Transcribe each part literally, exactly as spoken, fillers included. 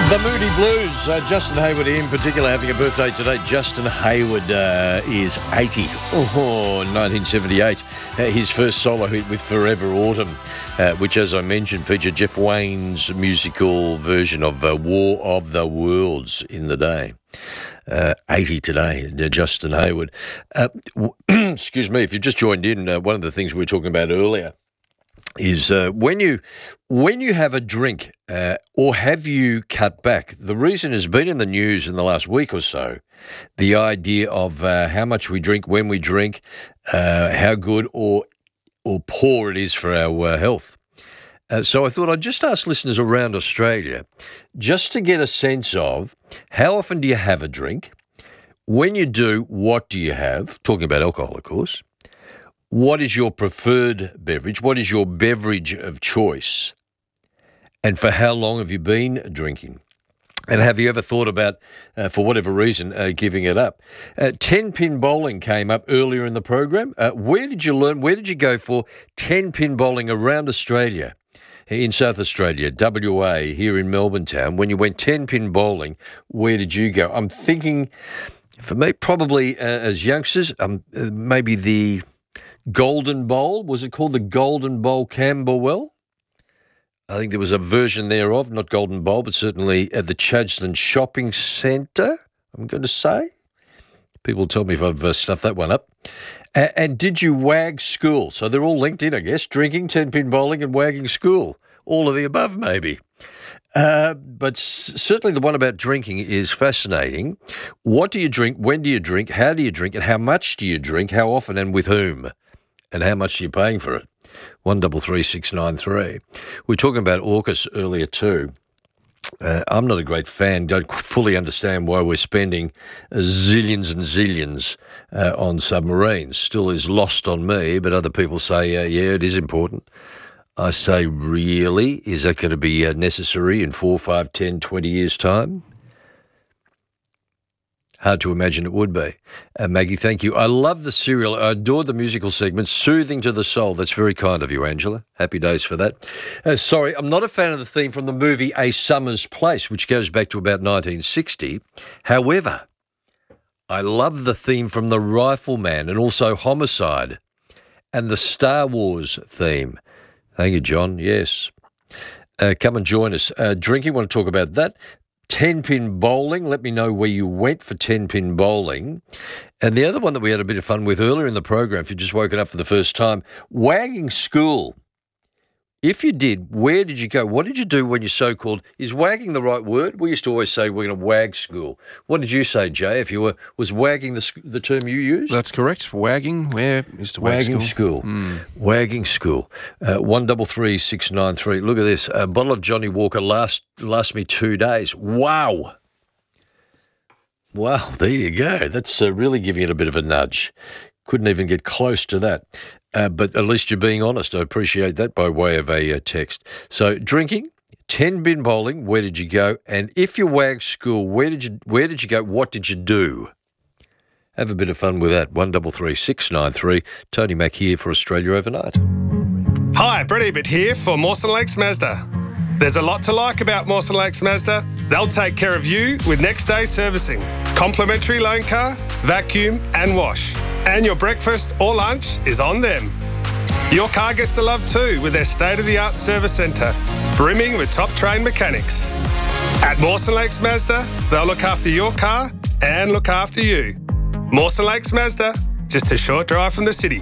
The Moody Blues, uh, Justin Hayward in particular having a birthday today. Justin Hayward uh, is eighty. Oh, nineteen seventy-eight. Uh, his first solo hit with Forever Autumn, uh, which, as I mentioned, featured Jeff Wayne's musical version of uh, War of the Worlds in the day. Uh, eighty today, uh, Justin Hayward. Uh, w- excuse me, if you've just joined in, uh, one of the things we were talking about earlier is uh, when you when you have a drink uh, or have you cut back. The reason has been in the news in the last week or so, the idea of uh, how much we drink, when we drink, uh, how good or or poor it is for our uh, health. Uh, so I thought I'd just ask listeners around Australia just to get a sense of how often do you have a drink? When you do, what do you have? Talking about alcohol, of course. What is your preferred beverage? What is your beverage of choice? And for how long have you been drinking? And have you ever thought about, uh, for whatever reason, uh, giving it up? Uh, ten-pin bowling came up earlier in the program. Uh, where did you learn, where did you go for ten-pin bowling around Australia? In South Australia, W A, here in Melbourne town, when you went ten-pin bowling, where did you go? I'm thinking, for me, probably uh, as youngsters, um, uh, maybe the Golden Bowl. Was it called the Golden Bowl Camberwell? I think there was a version thereof, not Golden Bowl, but certainly at the Chadstone Shopping Centre, I'm going to say. People tell me if I've uh, stuffed that one up. A- and did you wag school? So they're all linked in, I guess, drinking, ten-pin bowling and wagging school. All of the above, maybe. Uh, but s- certainly the one about drinking is fascinating. What do you drink? When do you drink? How do you drink? And how much do you drink? How often and with whom? And how much are you paying for it? One double three six nine three. We were talking about AUKUS earlier too. Uh, I'm not a great fan. Don't fully understand why we're spending zillions and zillions uh, on submarines. Still is lost on me, but other people say, uh, yeah, it is important. I say, really? Is that going to be uh, necessary in four, five, ten, twenty years' time? Hard to imagine it would be. Uh, Maggie, thank you. I love the serial. I adore the musical segment, soothing to the soul. That's very kind of you, Angela. Happy days for that. Uh, sorry, I'm not a fan of the theme from the movie A Summer's Place, which goes back to about nineteen sixty. However, I love the theme from The Rifleman and also Homicide and the Star Wars theme. Thank you, John. Yes. Uh, come and join us. Uh, drinking, want to talk about that. ten-pin bowling. Let me know where you went for ten-pin bowling. And the other one that we had a bit of fun with earlier in the program, if you've just woken up for the first time, wagging school. If you did, where did you go? What did you do when you so-called, is wagging the right word? We used to always say we're going to wag school. What did you say, Jay, if you were, was wagging the, the term you used? That's correct. Wagging, where is to wag Wagging school? school. Mm. Wagging school. Uh, one double three six nine three. Look at this. A bottle of Johnny Walker last lasts me two days. Wow. Wow, there you go. That's uh, really giving it a bit of a nudge. Couldn't even get close to that. Uh, but at least you're being honest. I appreciate that by way of a uh, text. So drinking, ten-pin bowling, where did you go? And if you wag school, where did you where did you go? What did you do? Have a bit of fun with that. One double three six nine three. Tony Mack here for Australia Overnight. Hi, Brett Ebert here for Mawson Lakes Mazda. There's a lot to like about Mawson Lakes Mazda. They'll take care of you with next day servicing, complimentary loan car, vacuum and wash. And your breakfast or lunch is on them. Your car gets the love too with their state-of-the-art service centre, brimming with top-trained mechanics. At Mawson Lakes Mazda, they'll look after your car and look after you. Mawson Lakes Mazda, just a short drive from the city.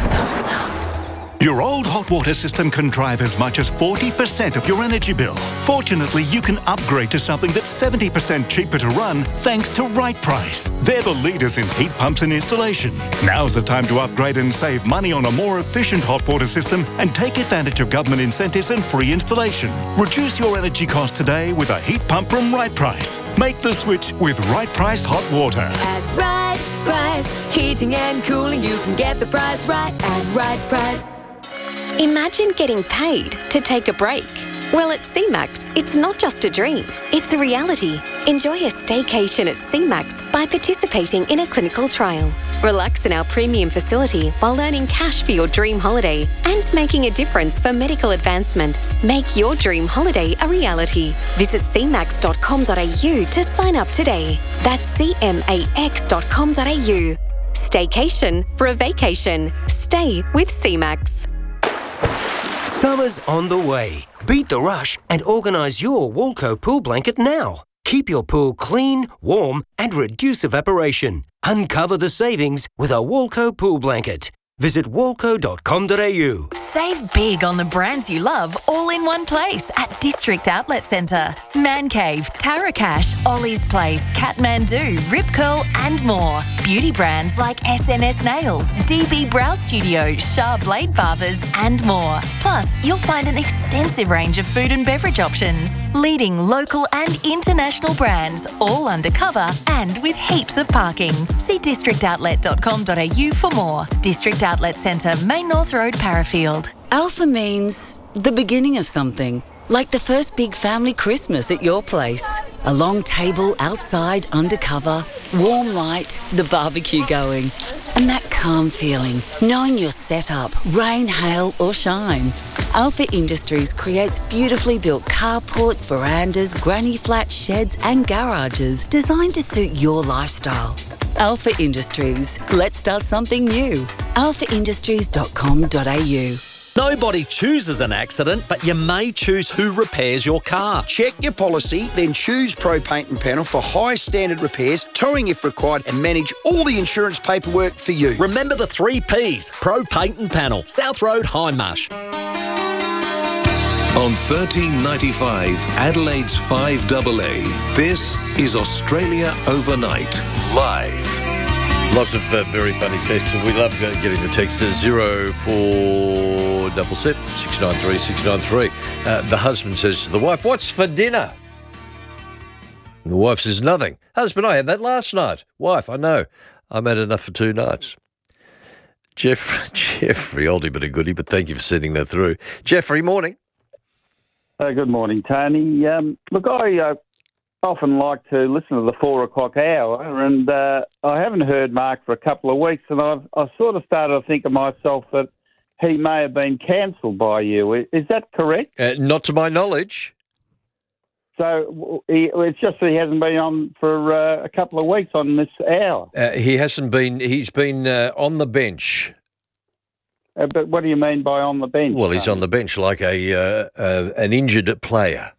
Your old hot water system can drive as much as forty percent of your energy bill. Fortunately, you can upgrade to something that's seventy percent cheaper to run thanks to Right Price. They're the leaders in heat pumps and installation. Now's the time to upgrade and save money on a more efficient hot water system and take advantage of government incentives and free installation. Reduce your energy costs today with a heat pump from Right Price. Make the switch with Right Price Hot Water. At Right Price, heating and cooling, you can get the price right at Right Price. Imagine getting paid to take a break. Well, at C MAX, it's not just a dream, it's a reality. Enjoy a staycation at C MAX by participating in a clinical trial. Relax in our premium facility while earning cash for your dream holiday and making a difference for medical advancement. Make your dream holiday a reality. Visit c max dot com dot a u to sign up today. That's c max dot com dot a u. Staycation for a vacation. Stay with C MAX. Summer's on the way. Beat the rush and organise your Walco pool blanket now. Keep your pool clean, warm and reduce evaporation. Uncover the savings with a Walco pool blanket. Visit walco dot com dot a u. Save big on the brands you love all in one place at District Outlet Centre. Man Cave, Taracash, Ollie's Place, Kathmandu, Rip Curl and more. Beauty brands like S N S Nails, D B Brow Studio, Shah Blade Barbers and more. Plus, you'll find an extensive range of food and beverage options. Leading local and international brands, all undercover and with heaps of parking. See district outlet dot com dot a u for more. District Outlet Centre, Main North Road, Parafield. Alpha means the beginning of something, like the first big family Christmas at your place. A long table outside, undercover, warm light, the barbecue going, and that calm feeling, knowing you're set up, rain, hail or shine. Alpha Industries creates beautifully built carports, verandas, granny flats, sheds and garages designed to suit your lifestyle. Alpha Industries. Let's start something new. alpha industries dot com dot a u. Nobody chooses an accident, but you may choose who repairs your car. Check your policy, then choose Pro Paint and Panel for high standard repairs, towing if required, and manage all the insurance paperwork for you. Remember the three Ps. Pro Paint and Panel. South Road, Hindmarsh. On thirteen ninety-five, Adelaide's five A A, this is Australia Overnight, live. Lots of uh, very funny texts, and we love uh, getting the text to zero four seven seven, six nine three, six nine three. Uh, the husband says to the wife, "What's for dinner?" And the wife says, "Nothing." "Husband, I had that last night." "Wife, I know. I'm had enough for two nights." Jeff, Jeffrey, oldie but a goodie, but thank you for sending that through. Jeffrey, morning. Uh, good morning, Tony. Um, look, I uh, often like to listen to the four o'clock hour, and uh, I haven't heard Mark for a couple of weeks, and I've I sort of started to think of myself that he may have been cancelled by you. Is that correct? Uh, not to my knowledge. So he, it's just that he hasn't been on for uh, a couple of weeks on this hour. Uh, he hasn't been. He's been uh, on the bench. Uh, but what do you mean by on the bench? Well, he's on the bench like a uh, uh, an injured player.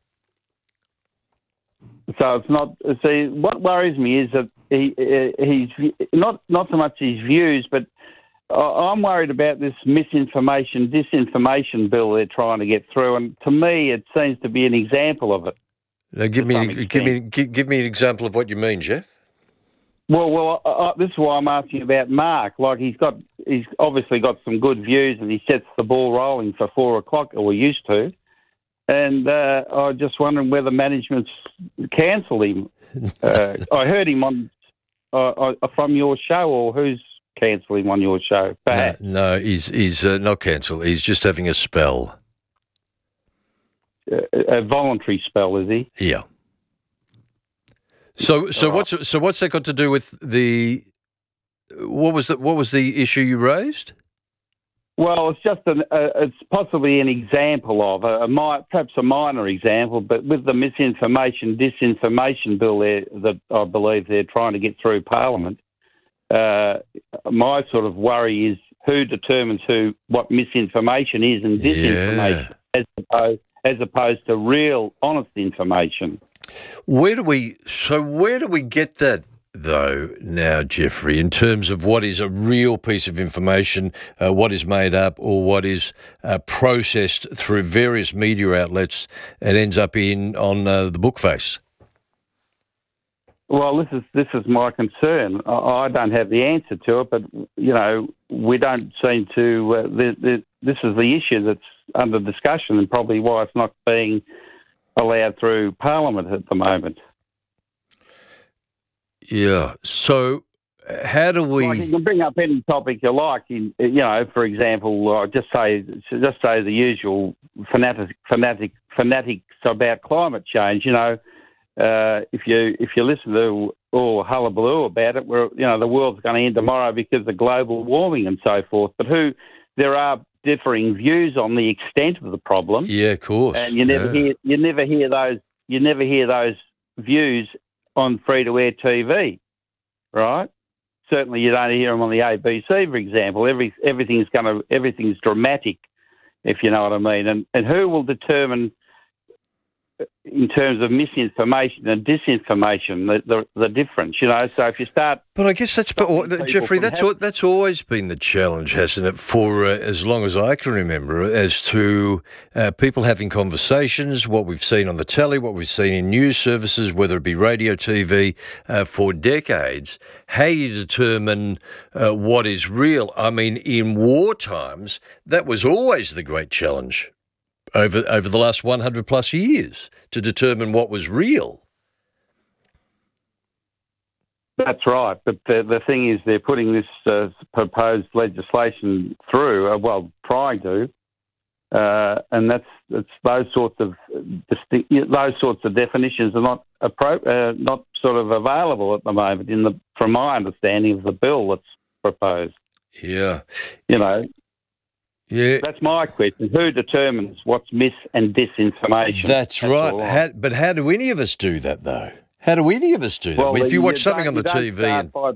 So it's not. See, what worries me is that he uh, he's not not so much his views, but I'm worried about this misinformation, disinformation bill they're trying to get through, and to me, it seems to be an example of it. Now, give me give me give, give me an example of what you mean, Jeff. Well, well, uh, this is why I'm asking about Mark. Like he's got, he's obviously got some good views, and he sets the ball rolling for four o'clock, or used to. And uh, I was just wondering whether management's cancelled him. Uh, I heard him on uh, uh, from your show, or who's cancelled him on your show? No, no, he's he's uh, not cancelled. He's just having a spell. Uh, a voluntary spell, is he? Yeah. So, so what's so what's that got to do with the? What was the what was the issue you raised? Well, it's just an uh, it's possibly an example of a, a mi- perhaps a minor example, but with the misinformation, disinformation bill there that I believe they're trying to get through Parliament. Uh, my sort of worry is who determines who what misinformation is and disinformation, yeah. as opposed as opposed to real, honest information. Where do we? So where do we get that though now, Jeffrey? In terms of what is a real piece of information, uh, what is made up, or what is uh, processed through various media outlets and ends up in on uh, the bookface. Well, this is this is my concern. I, I don't have the answer to it, but you know, we don't seem to. Uh, the, the, this is the issue that's under discussion, and probably why it's not being allowed through Parliament at the moment. Yeah. So, how do we? Like you can bring up any topic you like. In, you know, for example, uh, just say just say the usual fanatic, fanatic fanatics about climate change. You know, uh, if you if you listen to all hullabaloo about it, we're, you know, the world's going to end tomorrow because of global warming and so forth. But who there are differing views on the extent of the problem. Yeah, of course. And you never yeah. hear you never hear those you never hear those views on free to air T V, right? Certainly, you don't hear them on the A B C, for example. Every everything's going to everything's dramatic, if you know what I mean. And and who will determine, in terms of misinformation and disinformation, the, the the difference? You know, so if you start, but I guess that's but, Jeffrey. That's al- that's always been the challenge, hasn't it? For uh, as long as I can remember, as to uh, people having conversations, what we've seen on the telly, what we've seen in news services, whether it be radio, T V, uh, for decades. How you determine uh, what is real? I mean, in war times, that was always the great challenge over over the last one hundred plus years, to determine what was real. That's right. But the, the thing is, they're putting this uh, proposed legislation through, uh, well, trying to, uh, and that's it's those sorts of distinct, those sorts of definitions are not appro- uh, not sort of available at the moment, in the from my understanding of the bill that's proposed. Yeah. You know. Yeah, that's my question. Who determines what's mis and disinformation? That's, that's right. How, but how do any of us do that, though? How do any of us do that? Well, if you, you watch something on the T V, and by,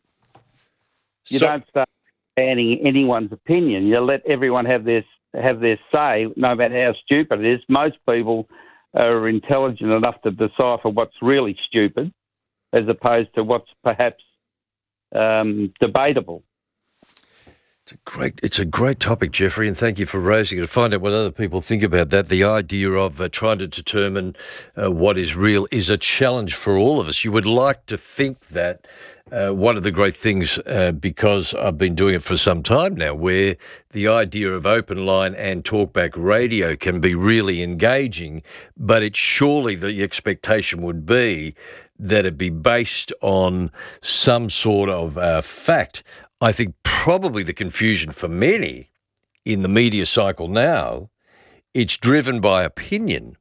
you so, don't start banning anyone's opinion. You let everyone have their have their say, no matter how stupid it is. Most people are intelligent enough to decipher what's really stupid, as opposed to what's perhaps um, debatable. It's a great, it's a great topic, Jeffrey, and thank you for raising it. To find out what other people think about that, the idea of uh, trying to determine uh, what is real is a challenge for all of us. You would like to think that uh, one of the great things, uh, because I've been doing it for some time now, where the idea of open line and talkback radio can be really engaging, but it's surely the expectation would be that it be based on some sort of uh, fact. I think probably the confusion for many in the media cycle now, it's driven by opinion.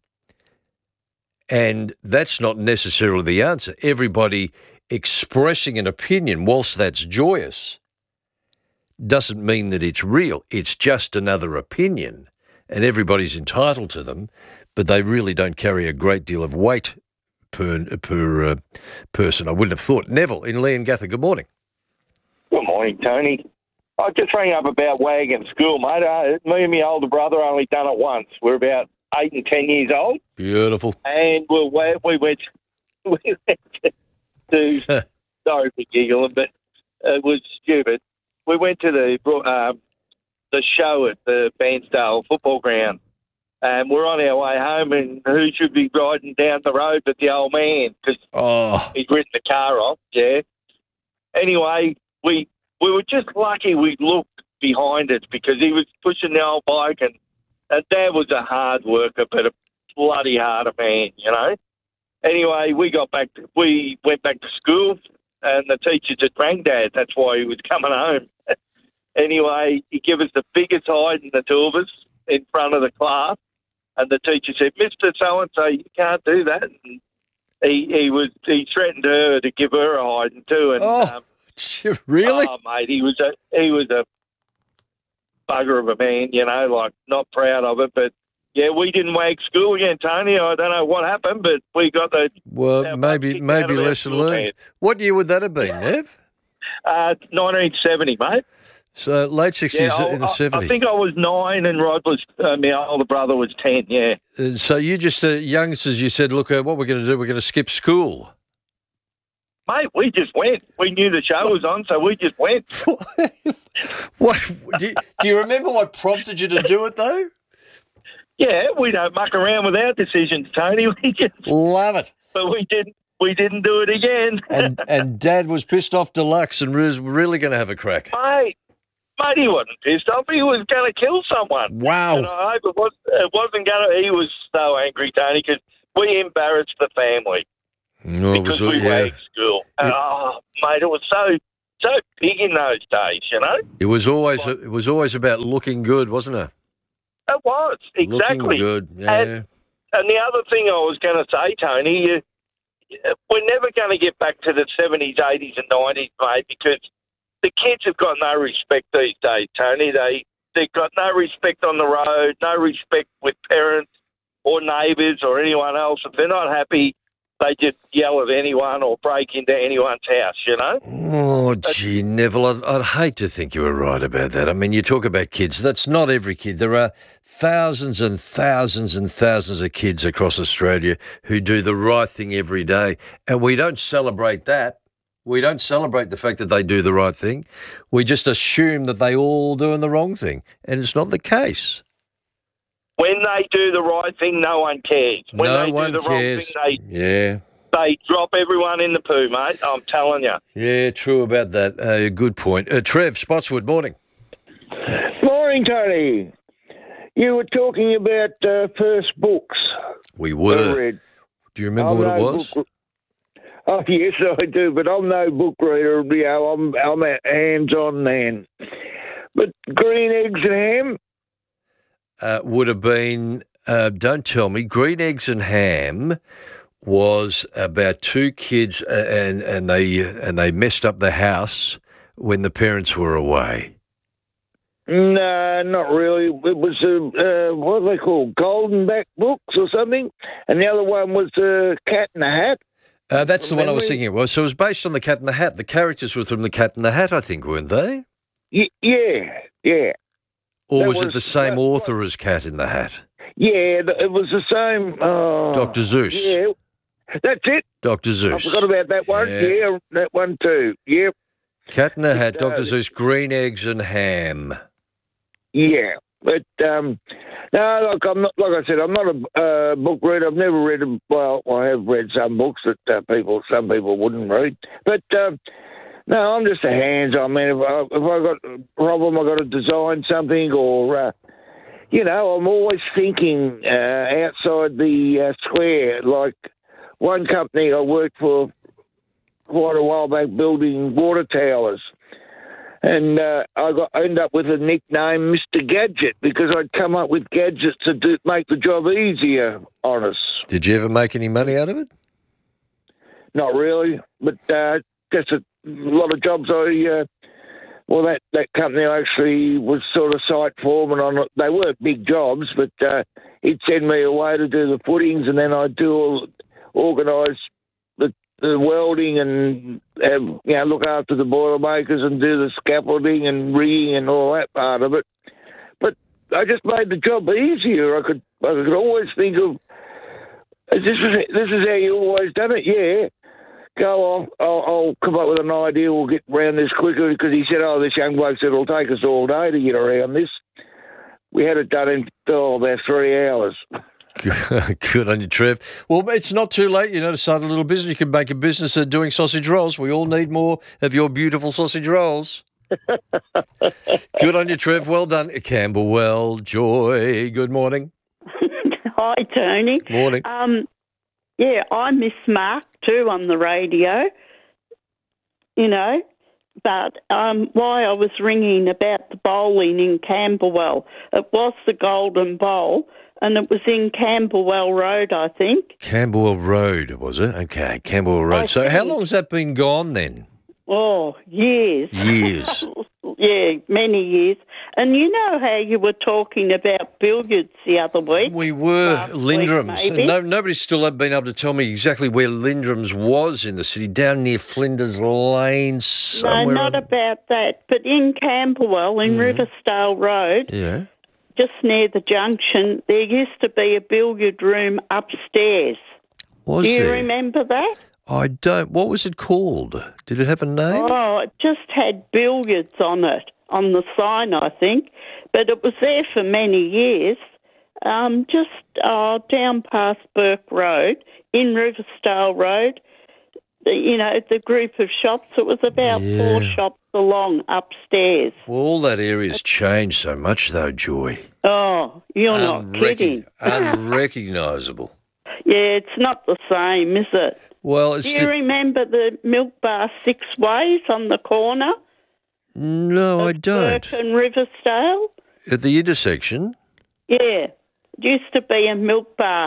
And that's not necessarily the answer. Everybody expressing an opinion, whilst that's joyous, doesn't mean that it's real. It's just another opinion, and everybody's entitled to them, but they really don't carry a great deal of weight per, per uh, person, I wouldn't have thought. Neville in Leongatha, good morning. Good morning, Tony. I just rang up about Wagon School, mate. Uh, me and my older brother only done it once. We're about eight and ten years old. Beautiful. And we we went, we went to, sorry for giggling, but it was stupid. We went to the um, the show at the Bairnsdale football ground, and we're on our way home, and who should be riding down the road but the old man, because oh. he'd ridden the car off, yeah. Anyway, we we were just lucky we looked behind us, because he was pushing the old bike, and, and Dad was a hard worker, but a bloody harder man, you know. Anyway, we got back. To, we went back to school, and the teacher just rang Dad. That's why he was coming home. Anyway, he gave us the biggest hide in the two of us in front of the class, and the teacher said, "Mister So-and-so, you can't do that." And he he was he threatened her to give her a hiding too, and. Oh. Um, Really? Oh, mate, he was a he was a bugger of a man, you know, like not proud of it. But yeah, we didn't wag school again, Tony. I don't know what happened, but we got the well, maybe maybe lesson learned. Band. What year would that have been, Nev? Uh, nineteen seventy, mate. So late sixties yeah, in the seventies. I think I was nine, and Rod was uh, my older brother was ten. Yeah. Uh, so you just uh, youngsters, you said, look, uh, what we're going to do? We're going to skip school. Mate, we just went. We knew the show was on, so we just went. What? Do you, do you remember what prompted you to do it, though? Yeah, we don't muck around with our decisions, Tony. We just love it. But we didn't. We didn't do it again. and and Dad was pissed off deluxe and was really going to have a crack. Mate, mate, he wasn't pissed off. He was going to kill someone. Wow. And I hope it, was, it wasn't going to. He was so angry, Tony, because we embarrassed the family. No, because it was, we yeah. wagged school. And, oh, mate, it was so so big in those days, you know. It was always it was always about looking good, wasn't it? It was exactly looking good. Yeah. And, and the other thing I was going to say, Tony, you, we're never going to get back to the seventies, eighties and nineties, mate, because the kids have got no respect these days, Tony. They, they've got no respect on the road, no respect with parents or neighbours or anyone else. If they're not happy, they just yell at anyone or break into anyone's house, you know? Oh, gee, Neville, I'd, I'd hate to think you were right about that. I mean, you talk about kids. That's not every kid. There are thousands and thousands and thousands of kids across Australia who do the right thing every day, and we don't celebrate that. We don't celebrate the fact that they do the right thing. We just assume that they all doing the wrong thing, and it's not the case. When they do the right thing, no one cares. When no they one do the cares. wrong thing, they yeah. they drop everyone in the poo, mate. I'm telling you. Yeah, true about that. Uh, good point. Uh, Trev, Spotswood, morning. Morning, Tony. You were talking about uh, first books. We were. read. Do you remember I'm what no it was? Book, oh, yes, I do, but I'm no book reader. You know, I'm, I'm a hands-on man. But green eggs and ham? Uh, would have been, uh, don't tell me, Green Eggs and Ham was about two kids uh, and, and they and they messed up the house when the parents were away. No, not really. It was, uh, uh, what are they called, Golden Back books or something? And the other one was uh, Cat in the Hat. Uh, that's the one I was memory? thinking it was. So it was based on the Cat in the Hat. The characters were from the Cat in the Hat, I think, weren't they? Y- yeah, yeah. Or That was, it was- the same that- author as Cat in the Hat? Yeah, th- it was the same. Oh, Doctor Zeus. Yeah, that's it. Doctor I Zeus. forgot about that one. Yeah. Yeah, that one too. Yep. Cat in the Hat, It Doctor does. Zeus, Green Eggs and Ham. Yeah, but um, no, look, I'm not. Like I said, I'm not a uh, book reader. I've never read a. Well, I have read some books that uh, people, some people wouldn't read. But um, no, I'm just a hands-on man. If I, if I got a problem, I got to design something, or uh, you know, I'm always thinking uh, outside the uh, square. Like one company I worked for quite a while back, building water towers. And uh, I got I ended up with a nickname, Mister Gadget, because I'd come up with gadgets to do, make the job easier on us. Did you ever make any money out of it? Not really, but uh, just a lot of jobs I. Uh, well, that, that company actually was sort of site foreman on it. They weren't big jobs, but uh, he'd send me away to do the footings, and then I'd do all, organise the the welding and have, you know, look after the boilermakers and do the scaffolding and rigging and all that part of it. But I just made the job easier. I could I could always think of this is this is how you always done it. Yeah, go off. I'll, I'll come up with an idea. We'll get around this quicker, because he said, "Oh, this young bloke said it'll take us all day to get around this." We had it done in oh, about three hours. Good on you, Trev. Well, it's not too late, you know, to start a little business. You can make a business of doing sausage rolls. We all need more of your beautiful sausage rolls. Good on you, Trev. Well done. Camberwell, Joy, good morning. Hi, Tony. Morning. Um, yeah, I miss Mark too on the radio, you know, but um, why I was ringing about the bowling in Camberwell, it was the Golden Bowl, and it was in Camberwell Road, I think. Camberwell Road, was it? Okay, Camberwell Road. I So how think. long's that been gone then? Oh, years. Years. Yeah, many years. And you know how you were talking about billiards the other week? We were. Last week, Lindrums. maybe? No, nobody's still been able to tell me exactly where Lindrums was in the city, down near Flinders Lane, No, somewhere. not on- about that. But in Camberwell, in Mm. Riversdale Road, Yeah. just near the junction, there used to be a billiard room upstairs. Was Do you there? remember that? I don't. What was it called? Did it have a name? Oh, it just had billiards on it, on the sign, I think. But it was there for many years, um, just uh, down past Burke Road, in Riversdale Road. The, you know, the group of shops, it was about four Yeah. shops along upstairs. Well, all that area's changed so much, though, Joy. Oh, you're not Unrecogn- kidding. Unrecognisable. Yeah, it's not the same, is it? Well, it's Do you the- remember the Milk Bar Six Ways on the corner? no, I don't. Burke and Riversdale? At the intersection. Yeah. It used to be a milk bar,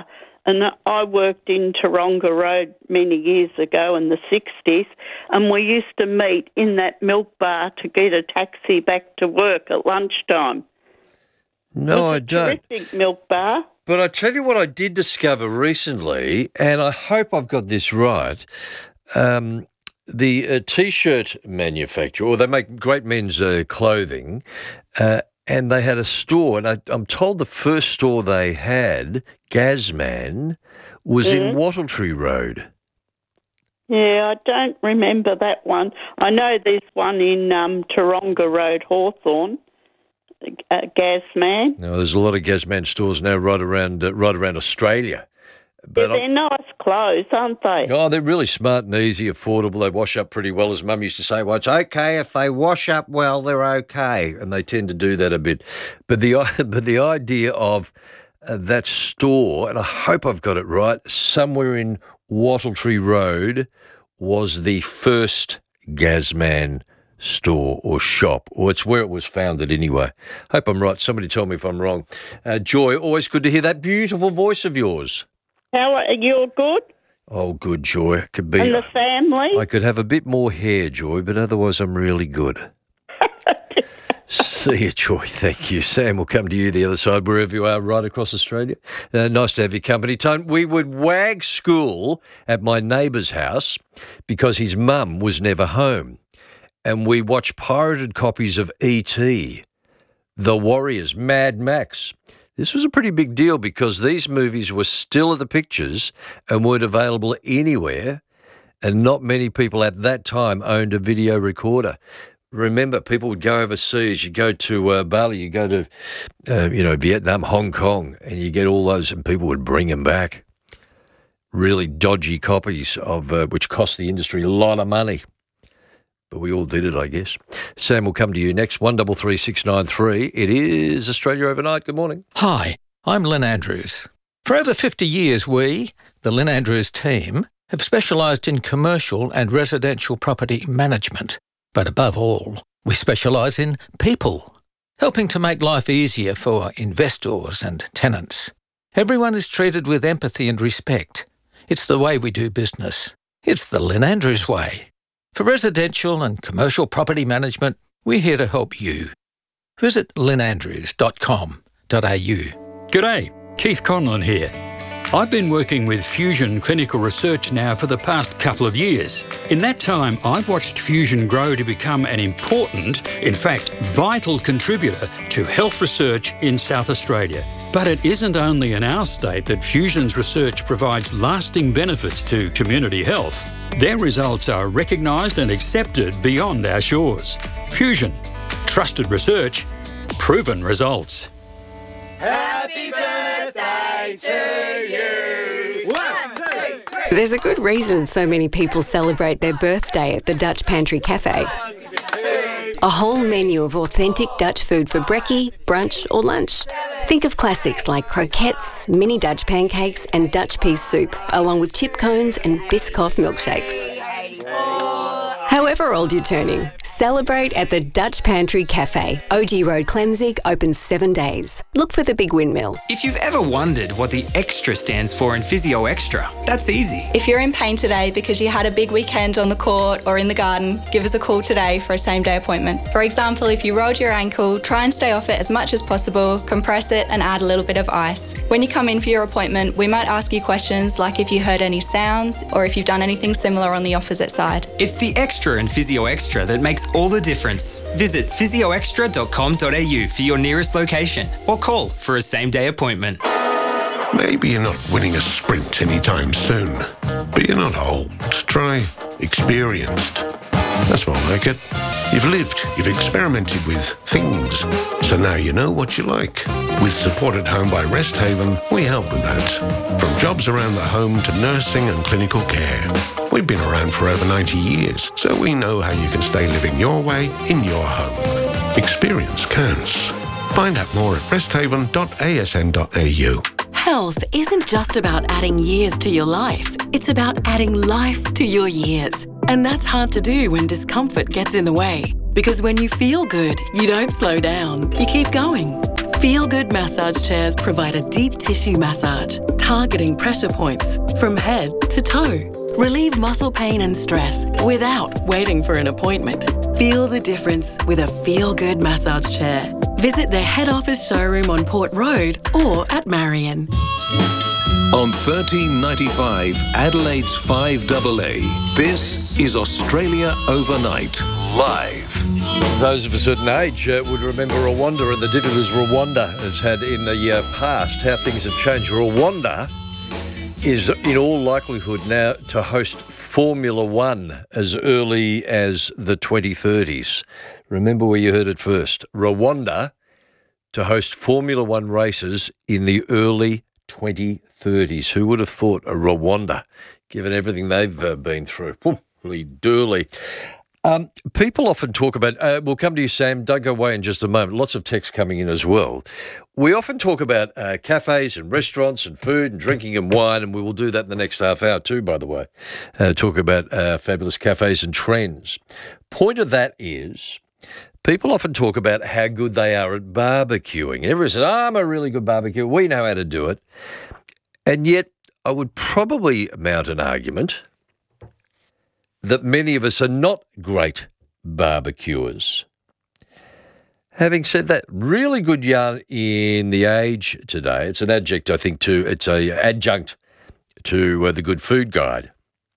and I worked in Taronga Road many years ago in the sixties, and we used to meet in that milk bar to get a taxi back to work at lunchtime. No, I don't. Terrific milk bar. But I tell you what I did discover recently, and I hope I've got this right, um, the uh, T-shirt manufacturer, or they make great men's uh, clothing, uh, and they had a store, and I, I'm told the first store they had, Gazman, was Mm. in Wattletree Road. Yeah, I don't remember that one. I know there's one in um, Taronga Road, Hawthorn, uh, Gazman. Now, there's a lot of Gazman stores now right around uh, right around Australia. But Yeah, they're nice clothes, aren't they? Oh, they're really smart and easy, affordable. They wash up pretty well. As Mum used to say, well, it's okay if they wash up well, they're okay. And they tend to do that a bit. But the but the idea of uh, that store, and I hope I've got it right, somewhere in Wattletree Road was the first Gazman store or shop, or it's where it was founded anyway. Hope I'm right. Somebody tell me if I'm wrong. Uh, Joy, always good to hear that beautiful voice of yours. How are you? Good? Oh, good, Joy. It could be. And the family? I could have a bit more hair, Joy, but otherwise I'm really good. See you, Joy. Thank you. Sam will come to you the other side, wherever you are, right across Australia. Uh, nice to have your company. Tone, we would wag school at my neighbour's house because his mum was never home. And we watched pirated copies of E T, The Warriors, Mad Max. This was a pretty big deal because these movies were still at the pictures and weren't available anywhere, and not many people at that time owned a video recorder. Remember, people would go overseas. You go to uh, Bali, you go to, uh, you know, Vietnam, Hong Kong, and you get all those, and people would bring them back. Really dodgy copies of uh, which cost the industry a lot of money. But we all did it, I guess. Sam will come to you next. One double three six nine three. It is Australia Overnight. Good morning. Hi, I'm Lynn Andrews. For over fifty years, we, the Lynn Andrews team, have specialised in commercial and residential property management. But above all, we specialise in people, helping to make life easier for investors and tenants. Everyone is treated with empathy and respect. It's the way we do business. It's the Lynn Andrews way. For residential and commercial property management, we're here to help you. Visit lynn andrews dot com dot a u. G'day, Keith Conlon here. I've been working with Fusion Clinical Research now for the past couple of years. In that time, I've watched Fusion grow to become an important, in fact, vital contributor to health research in South Australia. But it isn't only in our state that Fusion's research provides lasting benefits to community health. Their results are recognised and accepted beyond our shores. Fusion. Trusted research. Proven results. Happy birthday to you! One, two, three! There's a good reason so many people celebrate their birthday at the Dutch Pantry Cafe. A whole menu of authentic Dutch food for brekkie, brunch or lunch. Think of classics like croquettes, mini Dutch pancakes and Dutch pea soup, along with chip cones and Biscoff milkshakes. However old you're turning, celebrate at the Dutch Pantry Cafe. O G Road, Clemzig, open seven days. Look for the big windmill. If you've ever wondered what the extra stands for in Physio Extra, that's easy. If you're in pain today because you had a big weekend on the court or in the garden, give us a call today for a same-day appointment. For example, if you rolled your ankle, try and stay off it as much as possible, compress it and add a little bit of ice. When you come in for your appointment, we might ask you questions like if you heard any sounds or if you've done anything similar on the opposite side. It's the extra in Physio Extra that makes all the difference. Visit physio extra dot com dot a u for your nearest location or call for a same-day appointment. Maybe you're not winning a sprint anytime soon, but you're not old. Try experienced. That's more like it. You've lived, you've experimented with things, so now you know what you like. With support at home by Rest Haven, we help with that. From jobs around the home to nursing and clinical care. We've been around for over ninety years, so we know how you can stay living your way in your home. Experience counts. Find out more at rest haven dot a s n dot a u. Health isn't just about adding years to your life. It's about adding life to your years. And that's hard to do when discomfort gets in the way. Because when you feel good, you don't slow down. You keep going. Feel Good massage chairs provide a deep tissue massage, targeting pressure points from head to toe. Relieve muscle pain and stress without waiting for an appointment. Feel the difference with a Feel Good massage chair. Visit their head office showroom on Port Road or at Marion. On thirteen ninety-five, Adelaide's five double A, this is Australia Overnight, live. Those of a certain age uh, would remember Rwanda and the difficulties Rwanda has had in the uh, past, how things have changed. Rwanda is in all likelihood now to host Formula One as early as the twenty thirties. Remember where you heard it first. Rwanda to host Formula One races in the early twenty thirties. Who would have thought a Rwanda, given everything they've uh, been through? Holy durly. Um, people often talk about, uh, we'll come to you, Sam, don't go away in just a moment. Lots of texts coming in as well. We often talk about uh, cafes and restaurants and food and drinking and wine, and we will do that in the next half hour too, by the way. Uh, talk about uh, fabulous cafes and trends. Point of that is, people often talk about how good they are at barbecuing. Everyone says, oh, I'm a really good barbecue. We know how to do it. And yet I would probably mount an argument that many of us are not great barbecuers. Having said that, really good yarn in The Age today. It's an adjunct, I think, to it's a adjunct to uh, the Good Food Guide.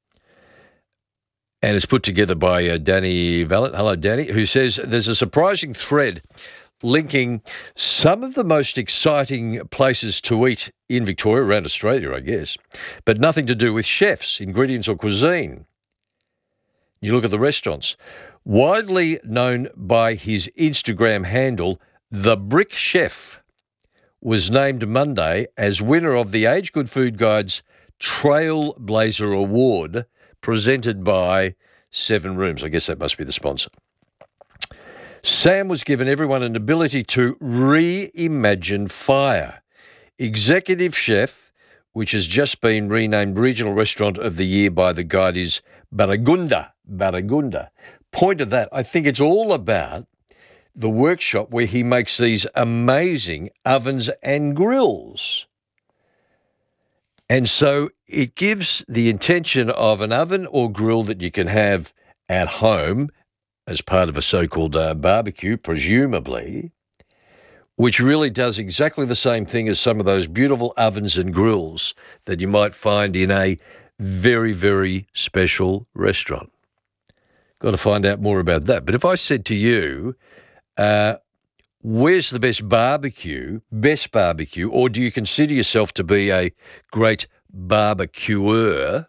And it's put together by uh, Danny Valent. Hello, Danny, who says there's a surprising thread linking some of the most exciting places to eat in Victoria, around Australia, I guess, but nothing to do with chefs, ingredients or cuisine. You look at the restaurants. Widely known by his Instagram handle, The Brick Chef was named Monday as winner of the Age Good Food Guide's Trailblazer Award, presented by Seven Rooms. I guess that must be the sponsor. Sam was given everyone an ability to reimagine fire. Executive Chef, which has just been renamed Regional Restaurant of the Year by the Guide, is Baragunda. Baragunda. Point of that, I think it's all about the workshop where he makes these amazing ovens and grills. And so it gives the intention of an oven or grill that you can have at home as part of a so-called uh, barbecue, presumably, which really does exactly the same thing as some of those beautiful ovens and grills that you might find in a very, very special restaurant. Got to find out more about that. But if I said to you, uh, where's the best barbecue, best barbecue, or do you consider yourself to be a great barbecuer?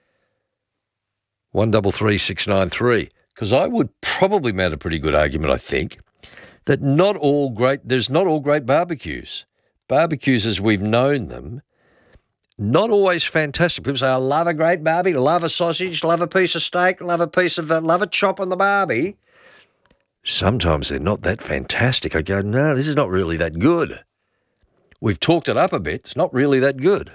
One double three six nine three. Because I would probably mount a pretty good argument, I think, that not all great, there's not all great barbecues. Barbecues as we've known them, not always fantastic. People say, I love a great barbie, love a sausage, love a piece of steak, love a piece of, uh, love a chop on the barbie. Sometimes they're not that fantastic. I go, no, this is not really that good. We've talked it up a bit. It's not really that good.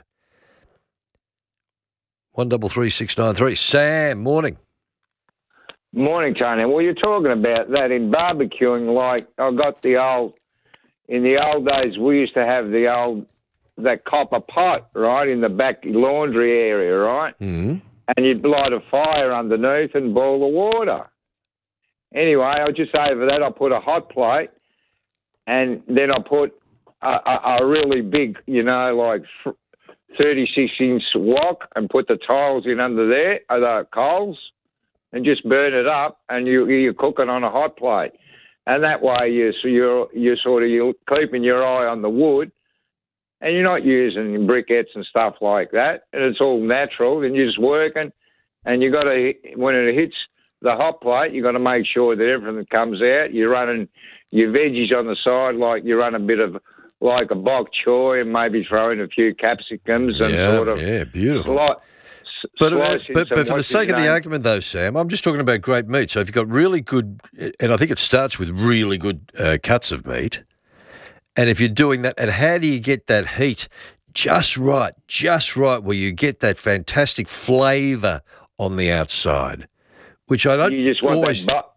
One double three six nine three. Sam, morning. Morning, Tony. Well, you're talking about that in barbecuing, like I got the old, in the old days, we used to have the old, that copper pot, right, in the back laundry area, right? Mm-hmm. And you'd light a fire underneath and boil the water. Anyway, I just over that, I put a hot plate and then I put a, a, a really big, you know, like thirty-six inch wok and put the tiles in under there, uh, the coals, and just burn it up and you, you cook it on a hot plate. And that way you, so you're, you're sort of you're keeping your eye on the wood and you're not using briquettes and stuff like that. And it's all natural and you're just working and you got to, when it hits the hot plate, you got to make sure that everything comes out. You're running your veggies on the side, like you run a bit of like a bok choy and maybe throw in a few capsicums and yeah, sort of yeah, beautiful. Sli- But, uh, but, some, but for the sake of the name? argument, though, Sam, I'm just talking about great meat. So if you've got really good, and I think it starts with really good uh, cuts of meat, and if you're doing that, and how do you get that heat just right, just right, where you get that fantastic flavour on the outside, which I don't You just want always... that,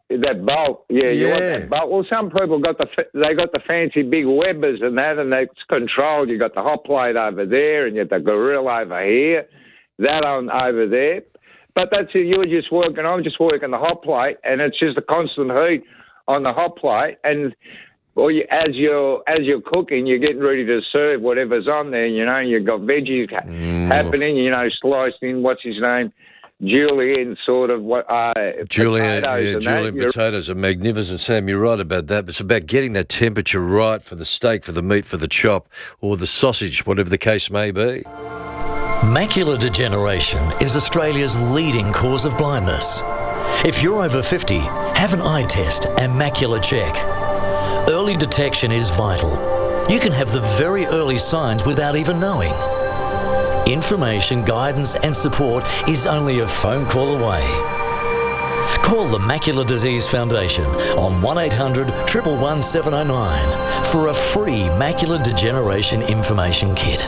That bolt, yeah, you want Yeah. that bolt. Well, some people got the f- they got the fancy big Webbers and that, and it's controlled. You got the hot plate over there, and you got the grill over here, that on over there. But that's it. You're just working. I'm just working the hot plate, and it's just a constant heat on the hot plate. And well, you, as you're as you're cooking, you're getting ready to serve whatever's on there. You know, you've got veggies ha- Mm. happening. You know, sliced in. What's his name? Julienne, sort of what uh, Julian, potatoes yeah, and Julian that. You're- potatoes are magnificent, Sam. You're right about that. It's about getting that temperature right for the steak, for the meat, for the chop, or the sausage, whatever the case may be. Macular degeneration is Australia's leading cause of blindness. If you're over fifty, have an eye test and macular check. Early detection is vital. You can have the very early signs without even knowing. Information, guidance and support is only a phone call away. Call the Macular Disease Foundation on one eight hundred, one one one, seven oh nine for a free macular degeneration information kit.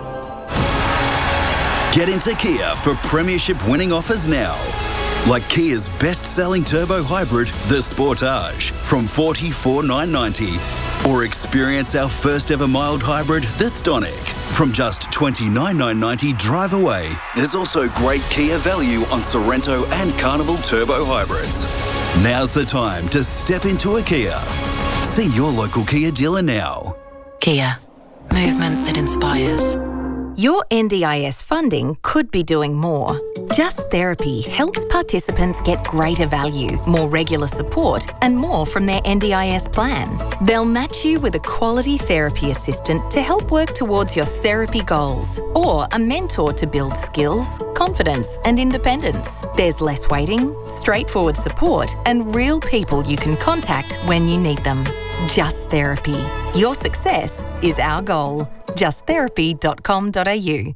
Get into Kia for premiership winning offers now. Like Kia's best-selling turbo hybrid, the Sportage, from forty-four thousand nine hundred ninety dollars. Or experience our first ever mild hybrid, the Stonic, from just twenty-nine thousand nine hundred ninety dollars drive away. There's also great Kia value on Sorrento and Carnival turbo hybrids. Now's the time to step into a Kia. See your local Kia dealer now. Kia. Movement that inspires. Your N D I S funding could be doing more. Just Therapy helps participants get greater value, more regular support, and more from their N D I S plan. They'll match you with a quality therapy assistant to help work towards your therapy goals, or a mentor to build skills, confidence, and independence. There's less waiting, straightforward support, and real people you can contact when you need them. Just Therapy. Your success is our goal. just therapy dot com dot a u.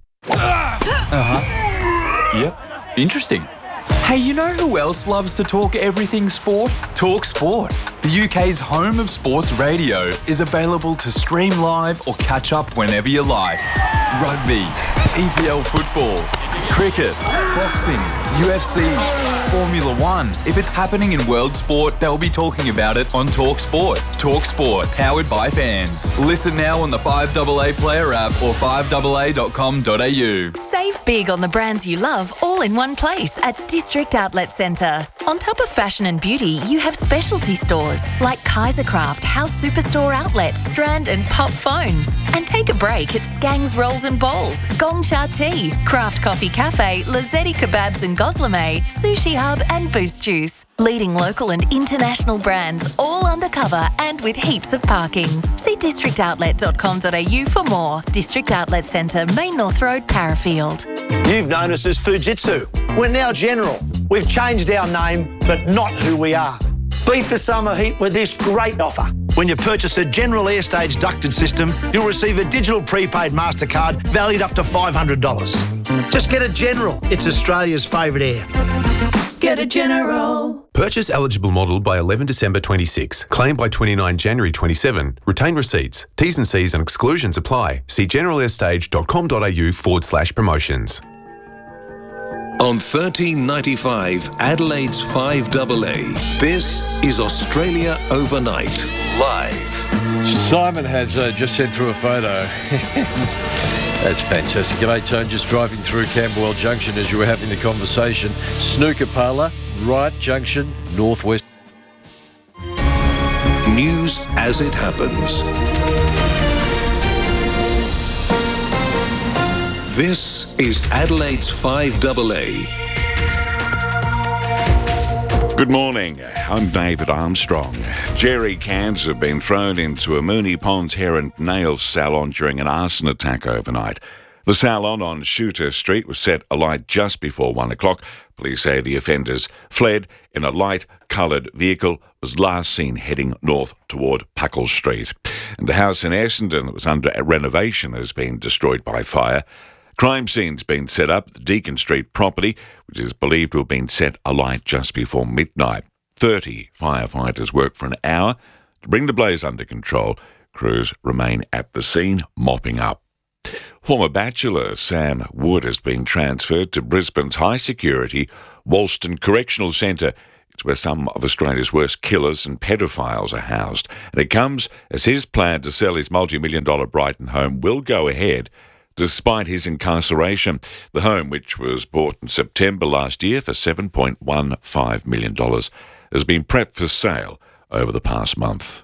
Uh-huh. Yep. Interesting. Hey, you know who else loves to talk everything sport? Talk Sport. The U K's home of sports radio is available to stream live or catch up whenever you like. Rugby, E P L football, cricket, boxing, U F C, Formula One. If it's happening in world sport, they'll be talking about it on Talk Sport. Talk Sport, powered by fans. Listen now on the five A A Player app or five A A dot com dot a u. Save big on the brands you love all in one place at District Outlet Centre. On top of fashion and beauty, you have specialty stores like Kaisercraft, House Superstore Outlet, Strand and Pop Phones. And take a break at Skang's Rolls and Bowls, Gong Cha Tea, Craft Coffee Cafe, Lazzetti Kebabs and Goslame, Sushi Hub and Boost Juice. Leading local and international brands all undercover and with heaps of parking. See district outlet dot com dot a u for more. District Outlet Centre, Main North Road, Parafield. You've known us as Fujitsu. We're now General. We've changed our name, but not who we are. Beat the summer heat with this great offer. When you purchase a General Airstage ducted system, you'll receive a digital prepaid MasterCard valued up to five hundred dollars. Just get a General. It's Australia's favourite air. Get a General. Purchase eligible model by eleven December twenty-six. Claim by twenty-nine January twenty-seven. Retain receipts. T's and C's and exclusions apply. See generalair dot com dot a u forward slash promotions. On thirteen ninety-five, Adelaide's five A A, this is Australia Overnight, live. Simon has uh, just sent through a photo. That's fantastic. G'day, Tone. Just driving through Camberwell Junction as you were having the conversation. Snooker parlour, right junction, northwest. News as it happens. This is Adelaide's five A A. Good morning, I'm David Armstrong. Jerry cans have been thrown into a Moonee Ponds hair and nail salon during an arson attack overnight. The salon on Shooter Street was set alight just before one o'clock. Police say the offenders fled in a light-coloured vehicle, was last seen heading north toward Puckle Street. And the house in Essendon that was under renovation has been destroyed by fire. Crime scene's been set up at the Deacon Street property, which is believed to have been set alight just before midnight. Thirty firefighters worked for an hour to bring the blaze under control. Crews remain at the scene, mopping up. Former bachelor Sam Wood has been transferred to Brisbane's high-security Walston Correctional Centre. where some of Australia's worst killers and pedophiles are housed. And it comes as his plan to sell his multi-million dollar Brighton home will go ahead despite his incarceration. The home, which was bought in September last year for seven point one five million dollars, has been prepped for sale over the past month.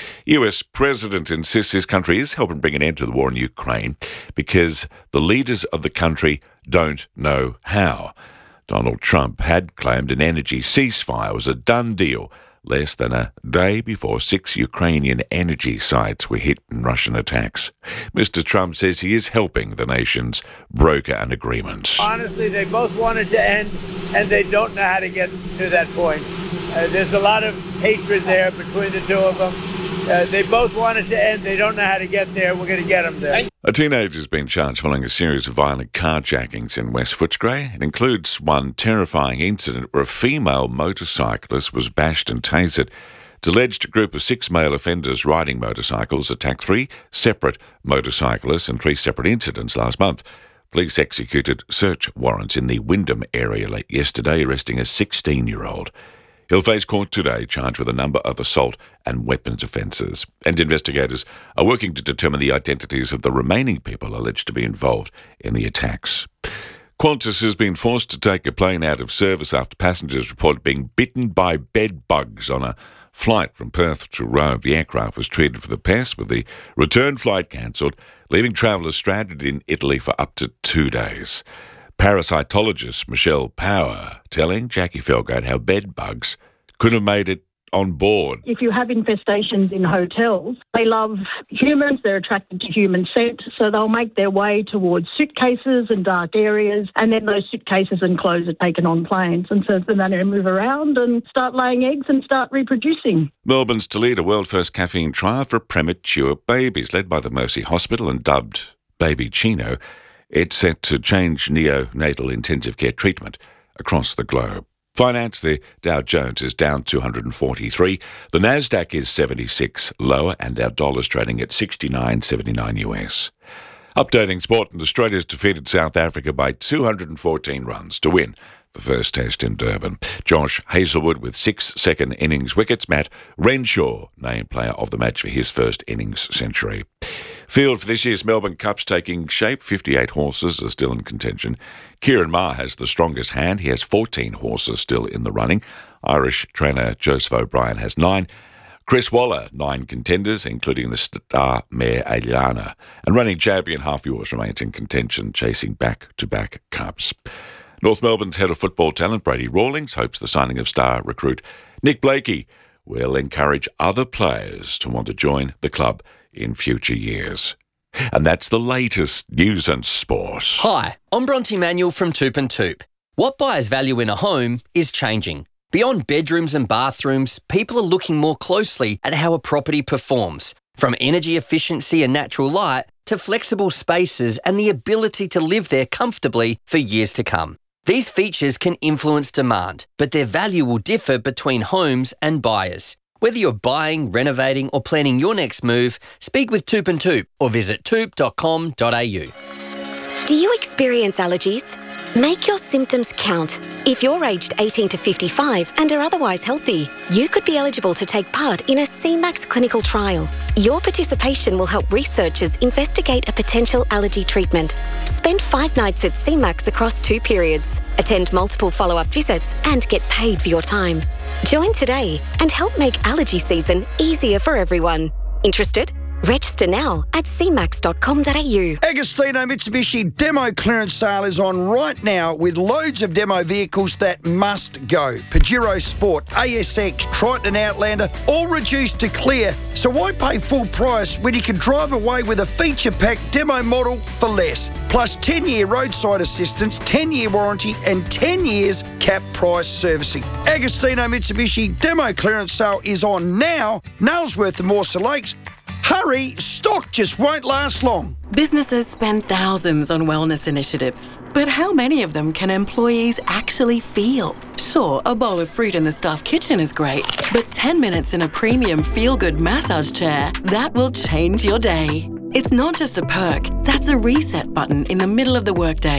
U S President insists his country is helping bring an end to the war in Ukraine because the leaders of the country don't know how. Donald Trump had claimed an energy ceasefire was a done deal less than a day before six Ukrainian energy sites were hit in Russian attacks. Mister Trump says he is helping the nations broker an agreement. Honestly, they both want it to end, and they don't know how to get to that point. Uh, there's a lot of hatred there between the two of them. Uh, they both want it to end. They don't know how to get there. We're going to get them there. A teenager has been charged following a series of violent carjackings in West Footscray. It includes one terrifying incident where a female motorcyclist was bashed and tasered. It's alleged a group of six male offenders riding motorcycles attacked three separate motorcyclists in three separate incidents last month. Police executed search warrants in the Wyndham area late yesterday, arresting a sixteen-year-old. He'll face court today, charged with a number of assault and weapons offences. And investigators are working to determine the identities of the remaining people alleged to be involved in the attacks. Qantas has been forced to take a plane out of service after passengers reported being bitten by bed bugs on a flight from Perth to Rome. The aircraft was treated for the pest, with the return flight cancelled, leaving travellers stranded in Italy for up to two days. Parasitologist Michelle Power telling Jackie Felgate how bed bugs could have made it on board. If you have infestations in hotels, they love humans, they're attracted to human scent, so they'll make their way towards suitcases and dark areas, and then those suitcases and clothes are taken on planes, and so then they move around and start laying eggs and start reproducing. Melbourne's to lead a world-first caffeine trial for premature babies, led by the Mercy Hospital and dubbed Baby Chino. It's set to change neonatal intensive care treatment across the globe. Finance, the Dow Jones is down two hundred forty-three. The Nasdaq is seventy-six lower, and our dollar's trading at sixty-nine seventy-nine U S. Updating sport, and Australia's defeated South Africa by two hundred fourteen runs to win the first test in Durban. Josh Hazelwood with six second innings wickets. Matt Renshaw named player of the match for his first innings century. Field for this year's Melbourne Cup's taking shape. fifty-eight horses are still in contention. Kieran Maher has the strongest hand. He has fourteen horses still in the running. Irish trainer Joseph O'Brien has nine. Chris Waller, nine contenders, including the star mare Aliana. And running champion Half Yours remains in contention, chasing back-to-back cups. North Melbourne's head of football talent, Brady Rawlings, hopes the signing of star recruit Nick Blakey will encourage other players to want to join the club in future years. And that's the latest news and sport. Hi, I'm Bronte Manuel from Toop and Toop. What buyers value in a home is changing. Beyond bedrooms and bathrooms, people are looking more closely at how a property performs, from energy efficiency and natural light to flexible spaces and the ability to live there comfortably for years to come. These features can influence demand, but their value will differ between homes and buyers. Whether you're buying, renovating or planning your next move, speak with Toop and Toop or visit toop dot com dot a u. Do you experience allergies? Make your symptoms count. If you're aged eighteen to fifty-five and are otherwise healthy, you could be eligible to take part in a C MAX clinical trial. Your participation will help researchers investigate a potential allergy treatment. Spend five nights at C MAX across two periods, attend multiple follow-up visits and get paid for your time. Join today and help make allergy season easier for everyone. Interested? Register now at c max dot com dot a u. Agostino Mitsubishi demo clearance sale is on right now with loads of demo vehicles that must go. Pajero Sport, A S X, Triton and Outlander, all reduced to clear. So why pay full price when you can drive away with a feature-packed demo model for less? Plus ten-year roadside assistance, ten-year warranty and ten years cap price servicing. Agostino Mitsubishi demo clearance sale is on now. Nailsworth and Morse Lakes. Hurry, stock just won't last long. Businesses spend thousands on wellness initiatives, but how many of them can employees actually feel? Sure, a bowl of fruit in the staff kitchen is great, but ten minutes in a premium feel-good massage chair, that will change your day. It's not just a perk, that's a reset button in the middle of the workday.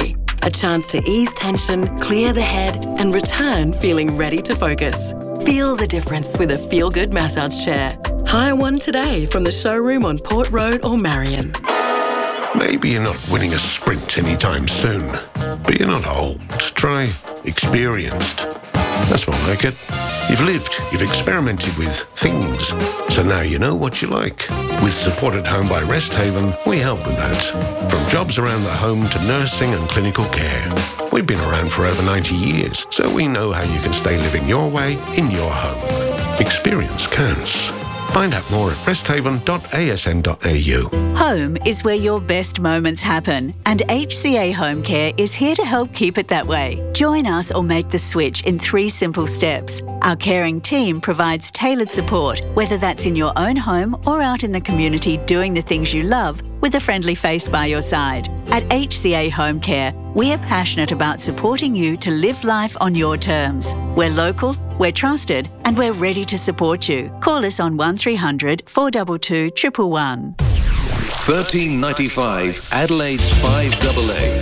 A chance to ease tension, clear the head, and return feeling ready to focus. Feel the difference with a feel-good massage chair. Hire one today from the showroom on Port Road or Marion. Maybe you're not winning a sprint anytime soon, but you're not old. Try experienced. That's more like it. You've lived, you've experimented with things, so now you know what you like. With Support at Home by Rest Haven, we help with that. From jobs around the home to nursing and clinical care. We've been around for over ninety years, so we know how you can stay living your way in your home. Experience counts. Find out more at resthaven dot a s n dot a u. Home is where your best moments happen, and H C A Home Care is here to help keep it that way. Join us or make the switch in three simple steps. Our caring team provides tailored support, whether that's in your own home or out in the community doing the things you love with a friendly face by your side. At H C A Home Care, we are passionate about supporting you to live life on your terms. We're local, we're trusted, and we're ready to support you. Call us on one three hundred, four two two, one one one. thirteen ninety-five Adelaide's five A A.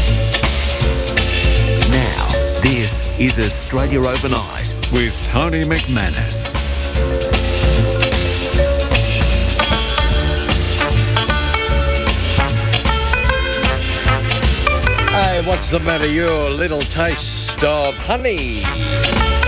Now, this is Australia Overnight with Tony McManus. Hey, what's the matter? Your little taste of honey.